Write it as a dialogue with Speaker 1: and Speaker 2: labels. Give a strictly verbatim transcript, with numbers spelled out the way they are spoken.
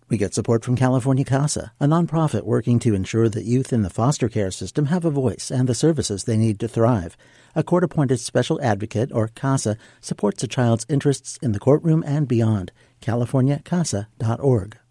Speaker 1: We get support from California CASA, a nonprofit working to ensure that youth in the foster care system have a voice and the services they need to thrive. A court-appointed special advocate, or CASA, supports a child's interests in the courtroom and beyond. california casa dot org.